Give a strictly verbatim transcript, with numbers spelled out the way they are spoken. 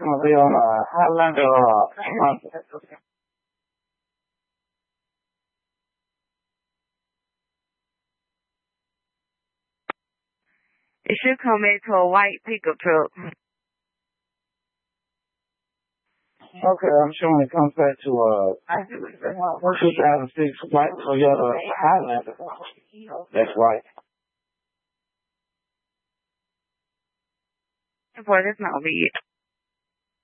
going to be on a Highlander uh, It should come into a white pickup truck. Okay, I'm showing it comes back to uh two thousand six white Toyota Highlander. That's white. Boy, that's not me.